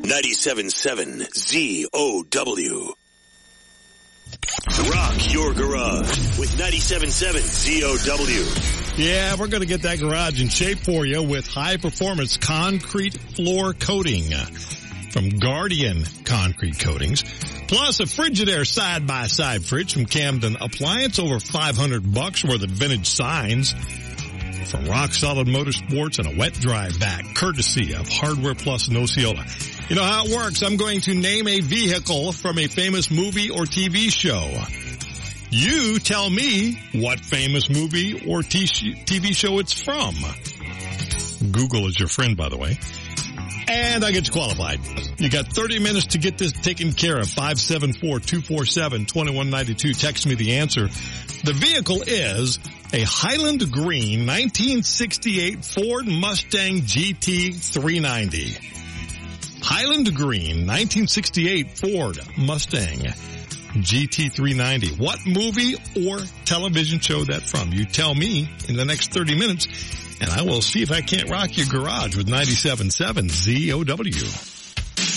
97.7 ZOW. Rock your garage with 97.7 ZOW. Yeah, we're going to get that garage in shape for you with high-performance concrete floor coating from Guardian Concrete Coatings. Plus a Frigidaire side-by-side fridge from Camden Appliance, over $500 worth of vintage signs from Rock Solid Motorsports, and a wet-dry vac, courtesy of Hardware Plus and Osceola. You know how it works. I'm going to name a vehicle from a famous movie or TV show. You tell me what famous movie or TV show it's from. Google is your friend, by the way. And I get you qualified. You got 30 minutes to get this taken care of. 574-247-2192. Text me the answer. The vehicle is a Highland Green 1968 Ford Mustang GT 390. Highland Green 1968 Ford Mustang GT 390. What movie or television show that from? You tell me in the next 30 minutes, and I will see if I can't rock your garage with 97.7 ZOW.